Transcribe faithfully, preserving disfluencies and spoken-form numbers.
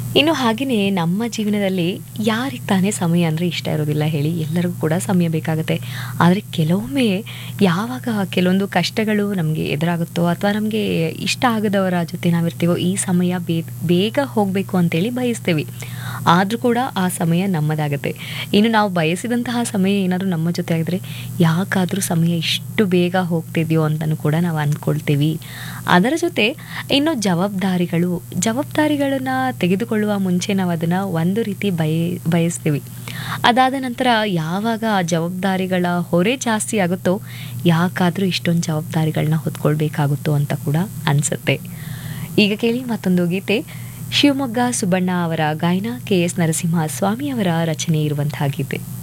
ಇನ್ನು ಹಾಗೆಯೇ ನಮ್ಮ ಜೀವನದಲ್ಲಿ ಯಾರಿಗೆ ತಾನೇ ಸಮಯ ಅಂದರೆ ಇಷ್ಟ ಇರೋದಿಲ್ಲ ಹೇಳಿ? ಎಲ್ಲರಿಗೂ ಕೂಡ ಸಮಯ ಬೇಕಾಗುತ್ತೆ. ಆದರೆ ಕೆಲವೊಮ್ಮೆ ಯಾವಾಗ ಕೆಲವೊಂದು ಕಷ್ಟಗಳು ನಮಗೆ ಎದುರಾಗುತ್ತೋ ಅಥವಾ ನಮಗೆ ಇಷ್ಟ ಆಗದವರ ಜೊತೆ ನಾವಿರ್ತೀವೋ, ಈ ಸಮಯ ಬೇ ಬೇಗ ಹೋಗಬೇಕು ಅಂತೇಳಿ ಬಯಸ್ತೀವಿ. ಆದರೂ ಕೂಡ ಆ ಸಮಯ ನಮ್ಮದಾಗುತ್ತೆ. ಇನ್ನು ನಾವು ಬಯಸಿದಂತಹ ಸಮಯ ಏನಾದರೂ ನಮ್ಮ ಜೊತೆ ಆಗಿದ್ರೆ, ಯಾಕಾದರೂ ಸಮಯ ಇಷ್ಟು ಬೇಗ ಹೋಗ್ತಿದೆಯೋ ಅಂತಲೂ ಕೂಡ ನಾವು ಅಂದ್ಕೊಳ್ತೀವಿ. ಅದರ ಜೊತೆ ಇನ್ನು ಜವಾಬ್ದಾರಿಗಳು ಜವಾಬ್ದಾರಿಗಳನ್ನು ತೆಗೆದುಕೊಳ್ಳುವ ಮುಂಚೆ ನಾವು ಅದನ್ನು ಒಂದು ರೀತಿ ಬಯ ಬಯಸ್ತೀವಿ. ಅದಾದ ನಂತರ ಯಾವಾಗ ಆ ಜವಾಬ್ದಾರಿಗಳ ಹೊರೆ ಜಾಸ್ತಿ ಆಗುತ್ತೋ, ಯಾಕಾದರೂ ಇಷ್ಟೊಂದು ಜವಾಬ್ದಾರಿಗಳನ್ನ ಹೊತ್ಕೊಳ್ಬೇಕಾಗುತ್ತೋ ಅಂತ ಕೂಡ ಅನಿಸುತ್ತೆ. ಈಗ ಕೇಳಿ ಮತ್ತೊಂದು ಗೀತೆ. ಶಿವಮೊಗ್ಗ ಸುಬ್ಬಣ್ಣ ಅವರ ಗಾಯನ, ಕೆ ಎಸ್ ನರಸಿಂಹ ಸ್ವಾಮಿ ಅವರ ರಚನೆ ಇರುವಂತಹ ಗೀತೆ.